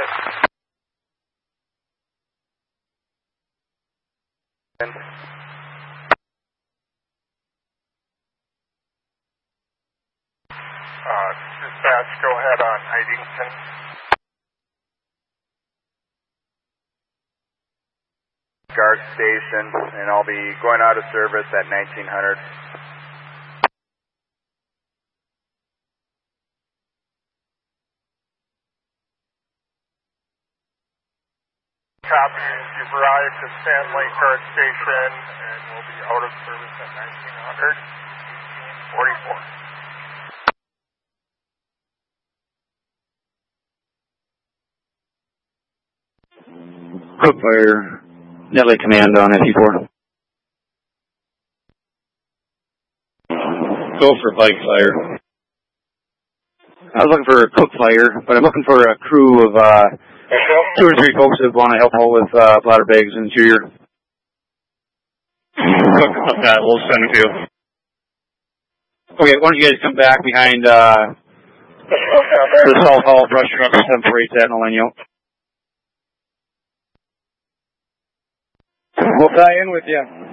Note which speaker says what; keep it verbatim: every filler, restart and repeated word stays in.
Speaker 1: Uh, dispatch, go ahead on Idington.
Speaker 2: Guard station, and I'll be going out of service at nineteen hundred.
Speaker 1: Copy. You've arrived at Sand Lake Guard Station, and we'll be out of service at nineteen hundred, eighteen forty-four.
Speaker 3: Cook Fire, Nelly Command on S E four. Go for Pike Fire. I was looking for a Cook Fire, but I'm looking for a crew of uh, two or three folks that want to help out with uh, bladder bags and interior. Okay, we'll send it to you. Okay, why don't you guys come back behind uh, the South Hall brush truck seven four eight at, and I'll line you out. We'll tie in with you.